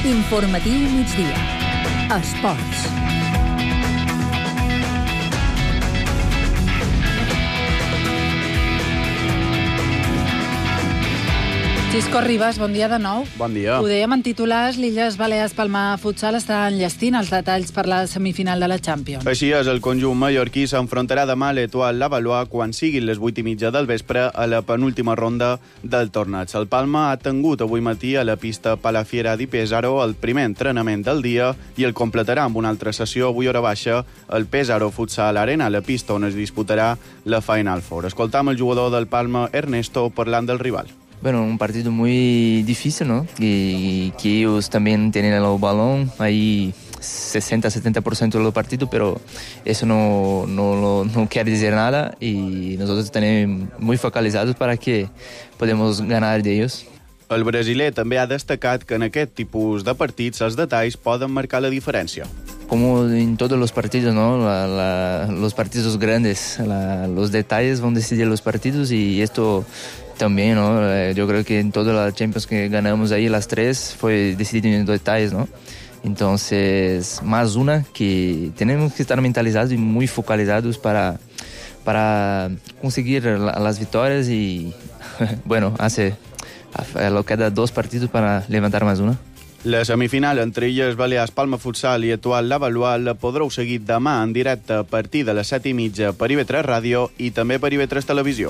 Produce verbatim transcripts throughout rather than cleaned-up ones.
Informatiu migdia. Esports. Xisco Ribas, bon dia de nou. Bon dia. Ho dèiem en titulars, l'Illes Balears Palma Futsal està enllestint els detalls per la semifinal de la Champions. Així és, el conjunt mallorquí s'enfrontarà demà a l'Etoile Lavallois quan siguin les vuit i mitja del vespre a la penúltima ronda del torneig. El Palma ha tingut avui matí a la pista Palafiera di Pesaro el primer entrenament del dia i el completarà amb una altra sessió avui hora baixa al Pesaro Futsal Arena, la pista on es disputarà la Final Four. Escoltam el jugador del Palma, Ernesto, parlant del rival. Bueno, un partido muy difícil, ¿no? Y que ellos también tienen el balón, ahí sesenta a setenta por ciento del partido, pero eso no, no, no quiere decir nada y nosotros tenemos muy focalizados para que podamos ganar de ellos. El brasiler també ha destacat que en aquest tipus de partits els detalls poden marcar la diferència. Como en todos los partidos, ¿no? La, la, los partidos grandes, la, los detalles van a decidir los partidos y esto también, ¿no? Yo creo que en todas las Champions que ganamos ahí, las tres, fue decidido en detalles, ¿no? Entonces, más una que tenemos que estar mentalizados y muy focalizados para, para conseguir la, las victorias y, bueno, hace lo queda dos partidos para levantar más una. La semifinal entre Illes Balears Palma Futsal i Etoile Lavallois la podreu seguir demà en directe a partir de les set i mitja per I V tres Ràdio i també per I V tres Televisió.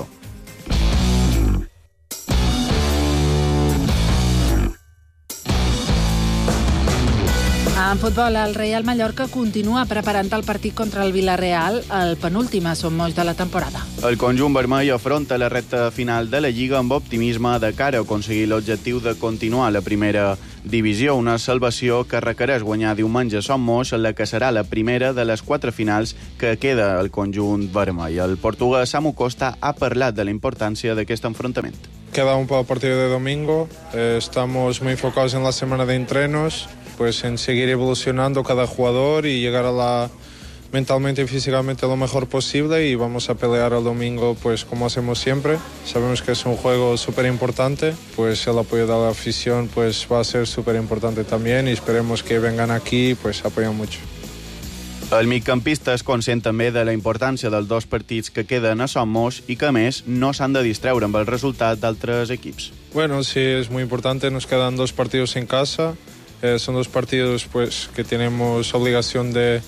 En futbol, el Real Mallorca continua preparant el partit contra el Villarreal, el penúltim a Son Moix de la temporada. El conjunt vermell afronta la recta final de la Lliga amb optimisme de cara a aconseguir l'objectiu de continuar a la primera divisió, una salvació que requereix guanyar diumenge a Son Moix, en la que serà la primera de les quatre finals que queda al conjunt vermell. El portuguès Samu Costa ha parlat de la importància d'aquest enfrontament. Queda un poco el partido de domingo, eh, estamos muy enfocados en la semana de entrenos, pues en seguir evolucionando cada jugador y llegar a la mentalmente y físicamente lo mejor posible y vamos a pelear el domingo pues como hacemos siempre. Sabemos que es un juego súper importante, pues el apoyo de la afición pues va a ser súper importante también y esperemos que vengan aquí pues apoyen mucho. El migcampista és conscient també de la importància dels dos partits que queden a Son Moix i que, a més, no s'han de distreure amb el resultat d'altres equips. Bueno, sí, es muy importante. Nos quedan dos partidos en casa. Eh, son dos partidos pues que tenemos obligación de,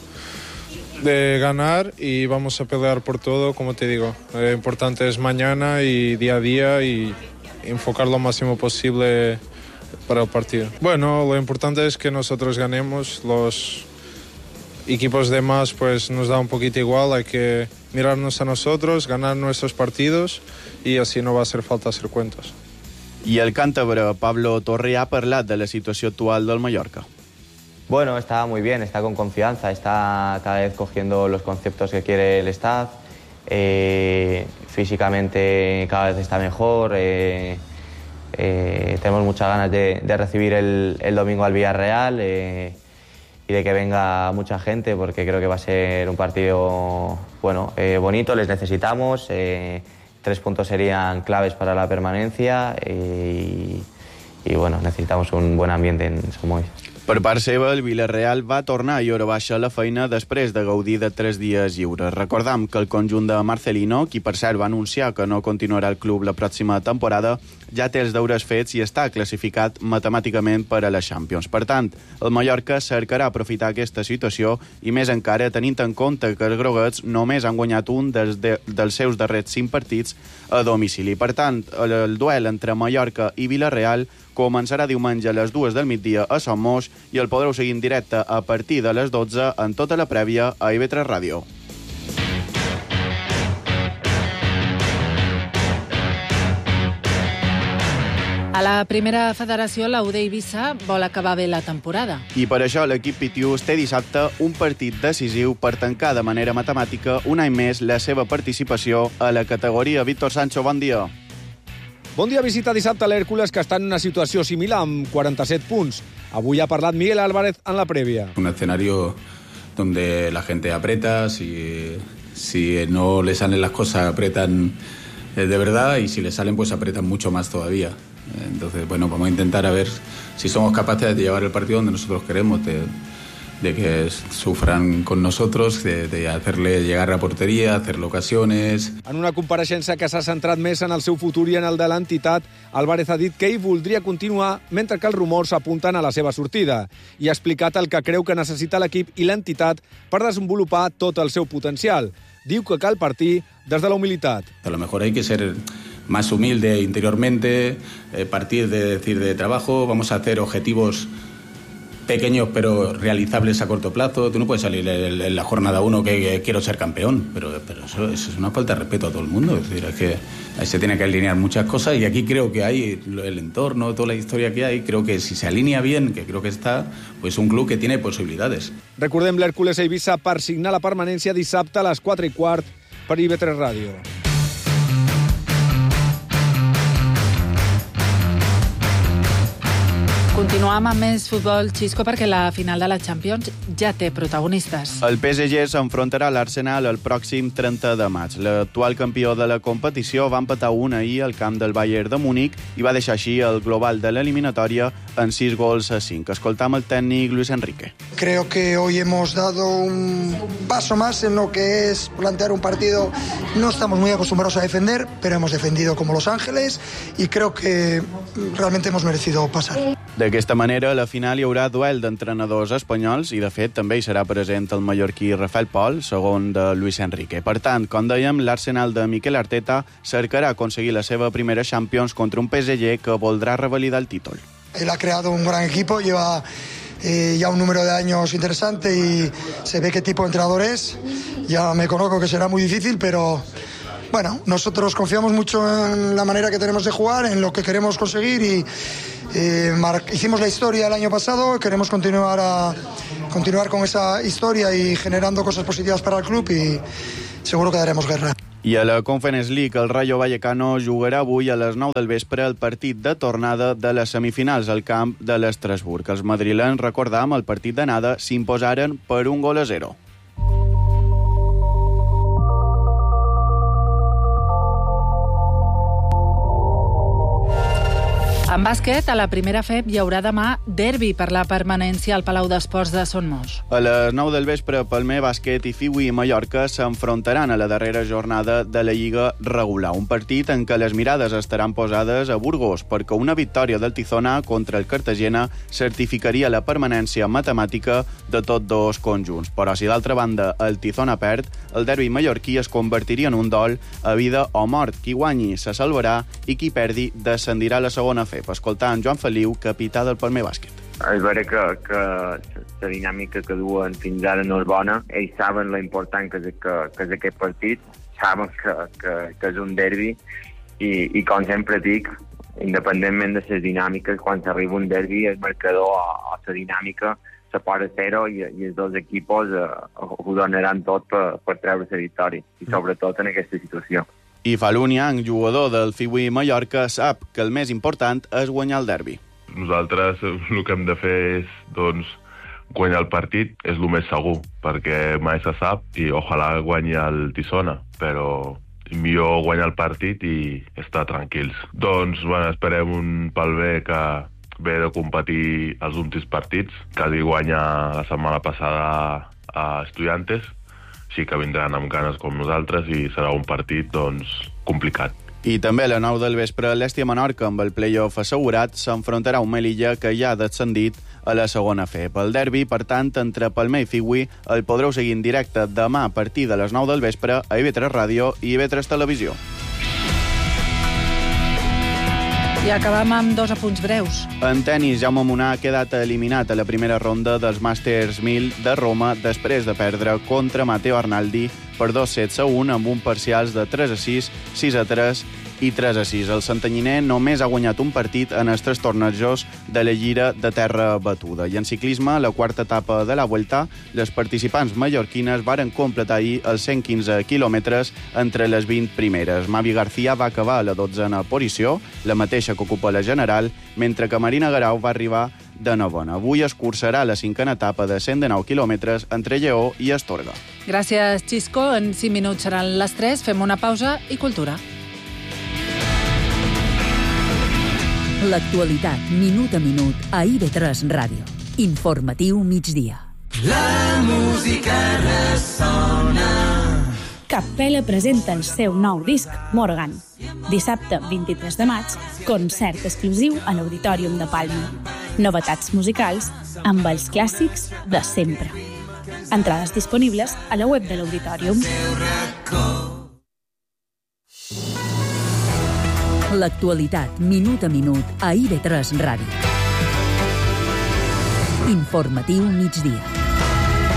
de ganar y vamos a pelear por todo, como te digo. Lo eh, importante es mañana y día a día y enfocar lo máximo posible para el partido. Bueno, lo importante es que nosotros ganemos. Los equipos de más pues nos da un poquito igual, hay que mirarnos a nosotros, ganar nuestros partidos y así no va a hacer falta hacer cuentas. I el càntabre Pablo Torre ha parlat de la situació actual del Mallorca. Bueno, está muy bien, está con confianza, está cada vez cogiendo los conceptos que quiere el staff, eh, físicamente cada vez está mejor, eh, eh, tenemos muchas ganas de, de recibir el, el domingo al Villarreal eh, y de que venga mucha gente porque creo que va a ser un partido bueno, eh, bonito, les necesitamos. Eh, Tres puntos serían claves para la permanencia y, y bueno, necesitamos un buen ambiente en Son Moix. Per part seva, el Villarreal va tornar i hora baixa a la feina després de gaudir de tres dies lliures. Recordam que el conjunt de Marcelino, qui per cert va anunciar que no continuarà al club la pròxima temporada, ja té els deures fets i està classificat matemàticament per a la Champions. Per tant, el Mallorca cercarà aprofitar aquesta situació i més encara tenint en compte que els groguets només han guanyat un dels, de, dels seus darrers cinc partits a domicili. Per tant, el, el duel entre Mallorca i Villarreal començarà diumenge a les dues del migdia a Son Moix i el podreu seguir en directe a partir de les dotze en tota la prèvia a I V tres Ràdio. A la primera federació, la U D Eivissa vol acabar bé la temporada. I per això l'equip Pitius té dissabte un partit decisiu per tancar de manera matemàtica un any més la seva participació a la categoria. Víctor Sancho, bon dia. Bon dia, visita dissabte a l'Hèrcules, que està en una situació similar, amb quaranta-set punts. Avui ha parlat Miguel Álvarez en la prèvia. Un escenario donde la gente aprieta, si, si no le salen las cosas apretan de verdad y si le salen pues apretan mucho más todavía. Entonces, bueno, vamos a intentar a ver si somos capaces de llevar el partido donde nosotros queremos, de, de que sufran con nosotros, de, de hacerle llegar a portería, hacerle ocasiones. En una compareixença que s'ha centrat més en el seu futur i en el de l'entitat, Álvarez ha dit que ell voldria continuar mentre que els rumors apunten a la seva sortida i ha explicat el que creu que necessita l'equip i l'entitat per desenvolupar tot el seu potencial. Diu que cal partir des de la humilitat. A lo mejor hay que ser más humilde interiormente, eh, partir de decir de trabajo, vamos a hacer objetivos pequeños pero realizables a corto plazo. Tú no puedes salir en la jornada uno que, que quiero ser campeón, pero, pero eso, eso es una falta de respeto a todo el mundo. Es decir, es que ahí se tiene que alinear muchas cosas y aquí creo que hay el entorno, toda la historia que hay, creo que si se alinea bien, que creo que está, pues un club que tiene posibilidades. Recordem l'Hèrcules a Eivissa per signar la permanència dissabte a les quatre i quart per I V tres Ràdio. Continuem amb més futbol, Xisco, perquè la final de la Champions ja té protagonistes. El P S G s'enfrontarà a l'Arsenal el pròxim trenta de maig. L'actual campió de la competició va empatar un ahir al camp del Bayern de Múnich i va deixar així el global de l'eliminatòria en sis gols a cinc. Escoltam el tècnic Luis Enrique. Creo que hoy hemos dado un paso más en lo que es plantear un partido. No estamos muy acostumbrados a defender, pero hemos defendido como Los Ángeles y creo que realmente hemos merecido pasar. D'aquesta manera, a la final hi haurà duel d'entrenadors espanyols i, de fet, també hi serà present el mallorquí Rafael Pol, segon de Luis Enrique. Per tant, com dèiem, l'Arsenal de Mikel Arteta cercarà aconseguir la seva primera Champions contra un P S G que voldrà revalidar el títol. Él ha creado un gran equipo, lleva eh, ya un número de años interesante y se ve qué tipo de entrenador es. Ya me conozco que será muy difícil, pero bueno, nosotros confiamos mucho en la manera que tenemos de jugar, en lo que queremos conseguir y eh, mar- hicimos la historia el año pasado, queremos continuar a continuar con esa historia y generando cosas positivas para el club y seguro que daremos guerra. I a la Conference League, el Rayo Vallecano jugarà avui a les nou del vespre el partit de tornada de les semifinals al camp de l'Estrasburg. Els madrilenys, recordam, el partit d'anada s'imposaren per un gol a zero. En bàsquet, a la primera F E B hi haurà demà derbi per la permanència al Palau d'Esports de Son Mos. A les nou del vespre, Palmer Bàsquet i Fiui i Mallorca s'enfrontaran a la darrera jornada de la Lliga regular. Un partit en què les mirades estaran posades a Burgos, perquè una victòria del Tizona contra el Cartagena certificaria la permanència matemàtica de tots dos conjunts. Però si d'altra banda el Tizona perd, el derbi mallorquí es convertiria en un dol a vida o mort. Qui guanyi se salvarà i qui perdi descendirà a la segona F E B. Escoltant Joan Feliu, capità del Palmer Bàsquet. És vera que, que la dinàmica que duen fins ara no és bona. Ells saben la important que és, que, que és aquest partit, saben que, que, que és un derbi i, i com sempre dic, independentment de les dinàmiques, quan s'arriba un derbi el marcador o, o la dinàmica se posa a zero i, i els dos equipos eh, ho donaran tot per, per treure la victòria i sobretot en aquesta situació. I Falun Yang, jugador del Fiui Mallorca, sap que el més important és guanyar el derbi. Nosaltres el que hem de fer és doncs, guanyar el partit, és el més segur, perquè mai se sap i ojalà guanyi el Tizona, però millor guanyar el partit i estar tranquils. Doncs bueno, esperem un Palmer que ve de competir els últims partits, quasi guanya la setmana passada a Estudiantes, sí que vindran amb ganes com nosaltres i serà un partit, doncs, complicat. I també a les nou del vespre, l'Èstia Menorca, amb el play-off assegurat, s'enfrontarà a un Melilla que ja ha descendit a la segona F E B. El derbi, per tant, entre Palmer i Fiui el podreu seguir en directe demà a partir de les nou del vespre a I V tres Ràdio i I V tres Televisió. I acabam amb dos apunts breus. En tenis, Jaume Munar ha quedat eliminat a la primera ronda dels Masters mil de Roma després de perdre contra Matteo Arnaldi per dos sets a un amb un parcials de tres a sis, sis a tres i tres a sis. El santanyiner només ha guanyat un partit en els tres tornejos de la Llira de terra batuda. I en ciclisme, la quarta etapa de la Vuelta, les participants mallorquines varen completar ahir els cent quinze quilòmetres entre les vint primeres. Mavi García va acabar a la dotzena posició, la mateixa que ocupa la general, mentre que Marina Garau va arribar de novena. Avui es cursarà la cinquena etapa de cent dinou quilòmetres entre Lleó i Astorga. Gràcies, Xisco. En cinc minuts seran les tres. Fem una pausa i cultura. L'actualitat, minut a minut, a I V tres Ràdio. Informatiu migdia. La música ressona. Capella presenta el seu nou disc, Morgan. Dissabte vint-i-tres de maig, concert exclusiu a l'Auditorium de Palma. Novetats musicals amb els clàssics de sempre. Entrades disponibles a la web de l'Auditorium. L'actualitat, minut a minut, a I V tres Ràdio. Informatiu migdia.